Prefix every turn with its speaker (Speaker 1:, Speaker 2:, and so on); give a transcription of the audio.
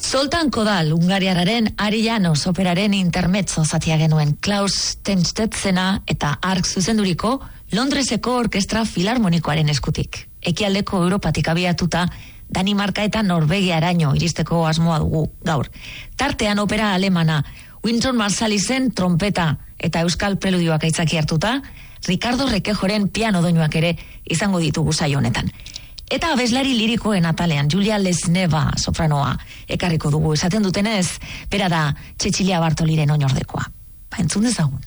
Speaker 1: Zoltan Kodal, Hungariararen Ari Janos operaren intermezzo zatia genuen. Klaus Tenstetzena eta Ark zuzenduriko Londreseko Orkestra Filarmonikoaren eskutik. Ekialdeko Europatik abiatuta, Danimarka eta Norvegiaraino iristeko asmoa dugu gaur. Tartean opera alemana, Wynton Marsalissen trompeta eta euskal preludioak aitzaki hartuta, Ricardo Requejoren piano doinuak ere izango ditugu saio honetan. Eta abeslari lirikoen atalean Julia Lesneva sopranoa ekarriko dugu, esaten dutenez, bera da Cecilia Bartoliren oinordekoa. Entzun dezagun.